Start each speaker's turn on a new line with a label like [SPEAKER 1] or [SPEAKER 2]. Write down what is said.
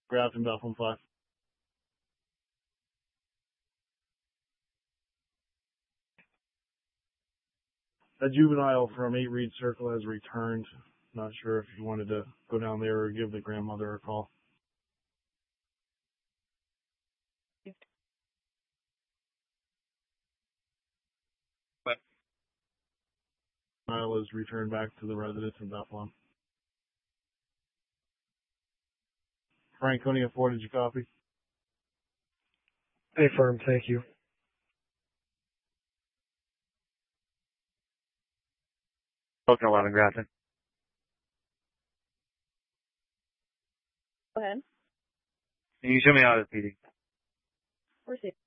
[SPEAKER 1] Grafton, Bethlehem 5. A juvenile from 8 Reed Circle has returned. Not sure if you wanted to go down there or give the grandmother a call. Juvenile is returned back to the residence in Bethlehem. Franconia 4, did you copy?
[SPEAKER 2] Affirm, thank you.
[SPEAKER 3] Spoken 11, Grafton.
[SPEAKER 4] Go ahead.
[SPEAKER 3] Can you show me how this PD?
[SPEAKER 4] Receive.